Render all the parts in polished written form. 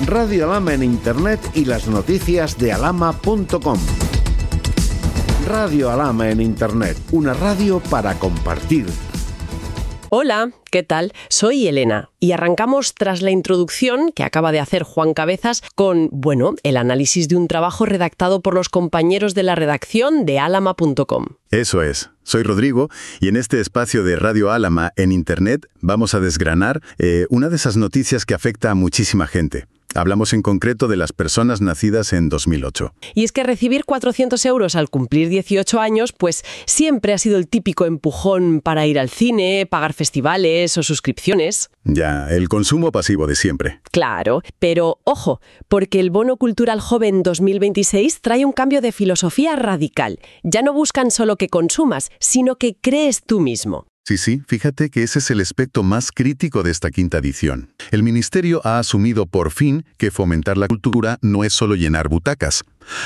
Radio Alhama en Internet y las noticias de alhama.com. Radio Alhama en Internet, una radio para compartir. Hola, ¿qué tal? Soy Elena y arrancamos tras la introducción que acaba de hacer Juan Cabezas con, el análisis de un trabajo redactado por los compañeros de la redacción de alhama.com. Eso es. Soy Rodrigo y en este espacio de Radio Alhama en Internet vamos a desgranar una de esas noticias que afecta a muchísima gente. Hablamos en concreto de las personas nacidas en 2008. Y es que recibir 400 euros al cumplir 18 años, pues siempre ha sido el típico empujón para ir al cine, pagar festivales o suscripciones. Ya, el consumo pasivo de siempre. Claro, pero ojo, porque el Bono Cultural Joven 2026 trae un cambio de filosofía radical. Ya no buscan solo que consumas, sino que crees tú mismo. Sí, fíjate que ese es el aspecto más crítico de esta quinta edición. El Ministerio ha asumido por fin que fomentar la cultura no es solo llenar butacas.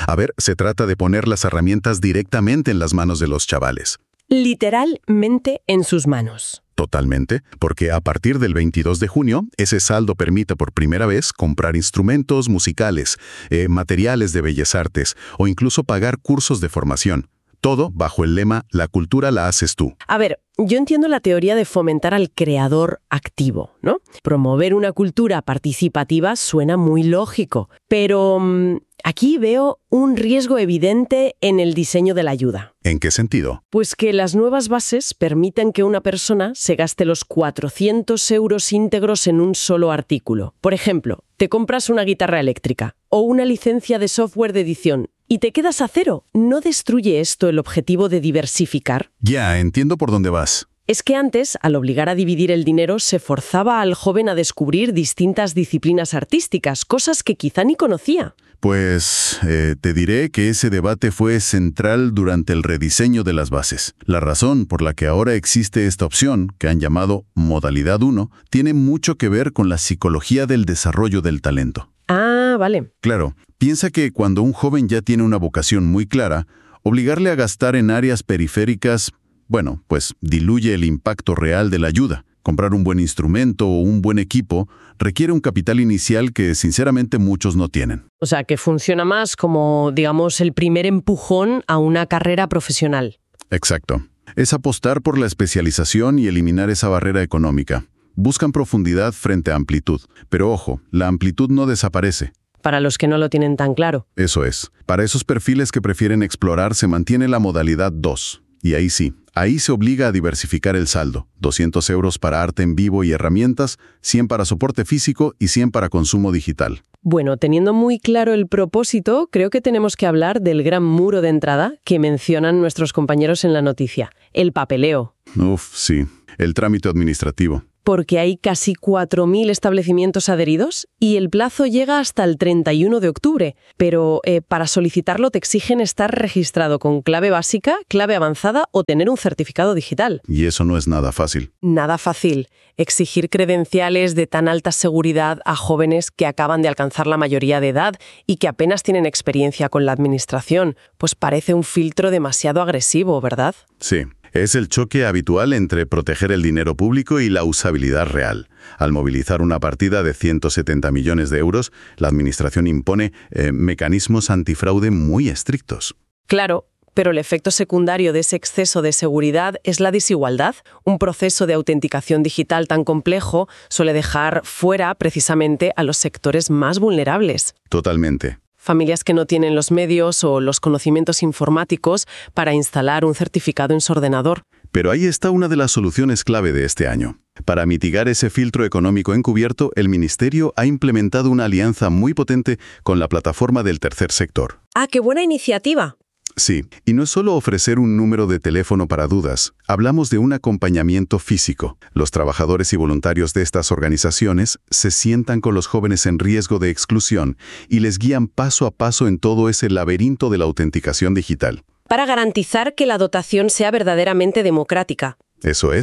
Se trata de poner las herramientas directamente en las manos de los chavales. Literalmente en sus manos. Totalmente, porque a partir del 22 de junio, ese saldo permite por primera vez comprar instrumentos musicales, materiales de bellas artes o incluso pagar cursos de formación. Todo bajo el lema «La cultura la haces tú». Yo entiendo la teoría de fomentar al creador activo, ¿no? Promover una cultura participativa suena muy lógico, pero aquí veo un riesgo evidente en el diseño de la ayuda. ¿En qué sentido? Pues que las nuevas bases permiten que una persona se gaste los 400 euros íntegros en un solo artículo. Por ejemplo, te compras una guitarra eléctrica o una licencia de software de edición y te quedas a cero. ¿No destruye esto el objetivo de diversificar? Ya, entiendo por dónde vas. Es que antes, al obligar a dividir el dinero, se forzaba al joven a descubrir distintas disciplinas artísticas, cosas que quizá ni conocía. Pues te diré que ese debate fue central durante el rediseño de las bases. La razón por la que ahora existe esta opción, que han llamado Modalidad 1, tiene mucho que ver con la psicología del desarrollo del talento. Ah, vale. Claro, piensa que cuando un joven ya tiene una vocación muy clara, obligarle a gastar en áreas periféricas, pues diluye el impacto real de la ayuda. Comprar un buen instrumento o un buen equipo requiere un capital inicial que sinceramente muchos no tienen. O sea, que funciona más como, el primer empujón a una carrera profesional. Exacto. Es apostar por la especialización y eliminar esa barrera económica. Buscan profundidad frente a amplitud. Pero ojo, la amplitud no desaparece. Para los que no lo tienen tan claro. Eso es. Para esos perfiles que prefieren explorar se mantiene la modalidad 2. Y ahí sí. Ahí se obliga a diversificar el saldo. 200 euros para arte en vivo y herramientas, 100 para soporte físico y 100 para consumo digital. Teniendo muy claro el propósito, creo que tenemos que hablar del gran muro de entrada que mencionan nuestros compañeros en la noticia, el papeleo. Sí, el trámite administrativo. Porque hay casi 4.000 establecimientos adheridos y el plazo llega hasta el 31 de octubre. Pero para solicitarlo te exigen estar registrado con clave básica, clave avanzada o tener un certificado digital. Y eso no es nada fácil. Nada fácil. Exigir credenciales de tan alta seguridad a jóvenes que acaban de alcanzar la mayoría de edad y que apenas tienen experiencia con la administración, pues parece un filtro demasiado agresivo, ¿verdad? Sí. Es el choque habitual entre proteger el dinero público y la usabilidad real. Al movilizar una partida de 170 millones de euros, la Administración impone mecanismos antifraude muy estrictos. Claro, pero el efecto secundario de ese exceso de seguridad es la desigualdad. Un proceso de autenticación digital tan complejo suele dejar fuera precisamente a los sectores más vulnerables. Totalmente. Familias que no tienen los medios o los conocimientos informáticos para instalar un certificado en su ordenador. Pero ahí está una de las soluciones clave de este año. Para mitigar ese filtro económico encubierto, el Ministerio ha implementado una alianza muy potente con la plataforma del tercer sector. ¡Ah, qué buena iniciativa! Sí, y no es solo ofrecer un número de teléfono para dudas, hablamos de un acompañamiento físico. Los trabajadores y voluntarios de estas organizaciones se sientan con los jóvenes en riesgo de exclusión y les guían paso a paso en todo ese laberinto de la autenticación digital. Para garantizar que la dotación sea verdaderamente democrática. Eso es.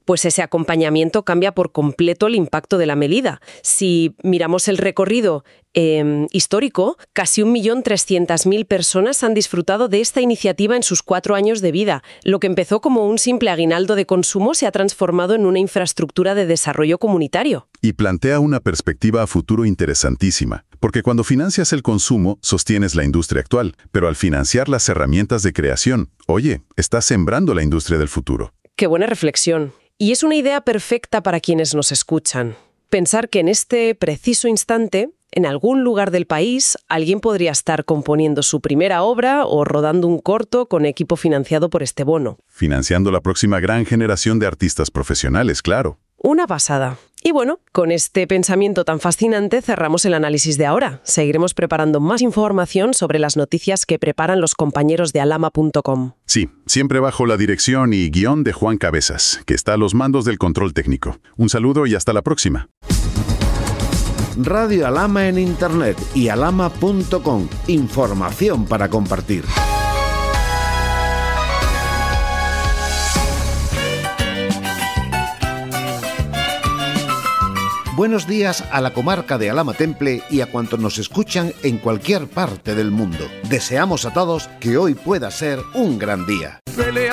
pues ese acompañamiento cambia por completo el impacto de la medida. Si miramos el recorrido histórico, casi 1.300.000 personas han disfrutado de esta iniciativa en sus 4 años de vida. Lo que empezó como un simple aguinaldo de consumo se ha transformado en una infraestructura de desarrollo comunitario. Y plantea una perspectiva a futuro interesantísima, porque cuando financias el consumo, sostienes la industria actual, pero al financiar las herramientas de creación, oye, estás sembrando la industria del futuro. ¡Qué buena reflexión! Y es una idea perfecta para quienes nos escuchan. Pensar que en este preciso instante, en algún lugar del país, alguien podría estar componiendo su primera obra o rodando un corto con equipo financiado por este bono. Financiando la próxima gran generación de artistas profesionales, claro. Una pasada. Y bueno, con este pensamiento tan fascinante cerramos el análisis de ahora. Seguiremos preparando más información sobre las noticias que preparan los compañeros de alama.com. Sí, siempre bajo la dirección y guión de Juan Cabezas, que está a los mandos del control técnico. Un saludo y hasta la próxima. Radio Alama en Internet y alama.com. Información para compartir. Buenos días a la comarca de Alhama Temple y a cuantos nos escuchan en cualquier parte del mundo. Deseamos a todos que hoy pueda ser un gran día.